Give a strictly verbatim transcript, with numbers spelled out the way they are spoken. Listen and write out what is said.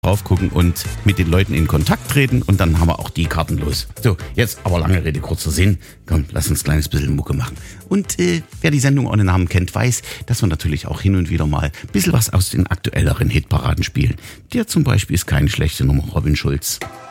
drauf gucken und mit den Leuten in Kontakt treten und dann haben wir auch die Karten los. So, jetzt aber lange Rede, kurzer Sinn. Komm, lass uns ein kleines bisschen Mucke machen. Und äh, wer die Sendung ohne Namen kennt, weiß, dass wir natürlich auch hin und wieder mal ein bisschen was aus den aktuelleren Hitparaden spielen. Der zum Beispiel ist keine schlechte Nummer, Robin Schulz.